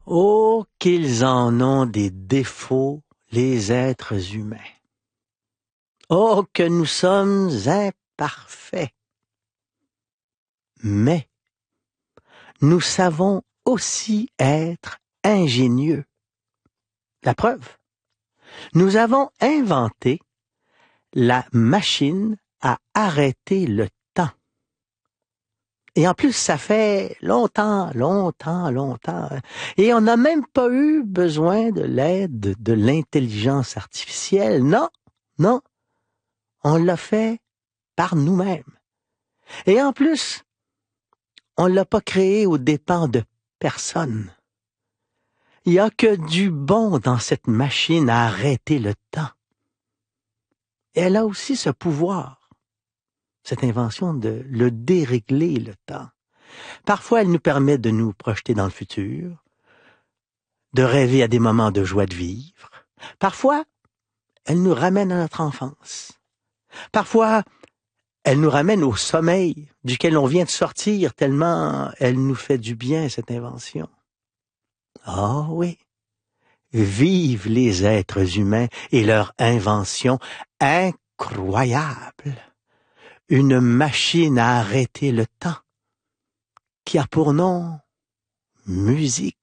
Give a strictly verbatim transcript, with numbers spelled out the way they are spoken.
Oh, qu'ils en ont des défauts, les êtres humains. Oh, que nous sommes imparfaits. Mais nous savons aussi être ingénieux. La preuve, nous avons inventé la machine à arrêter le temps. Et en plus, ça fait longtemps, longtemps, longtemps. Et on n'a même pas eu besoin de l'aide de l'intelligence artificielle. Non, non, on l'a fait par nous-mêmes. Et en plus, on l'a pas créé aux dépens de personne. Il n'y a que du bon dans cette machine à arrêter le temps. Et elle a aussi ce pouvoir, cette invention de le dérégler le temps. Parfois, elle nous permet de nous projeter dans le futur, de rêver à des moments de joie de vivre. Parfois, elle nous ramène à notre enfance. Parfois, elle nous ramène au sommeil duquel on vient de sortir tellement elle nous fait du bien, cette invention. Ah oui, vive les êtres humains et leur invention incroyable. Une machine à arrêter le temps qui a pour nom musique.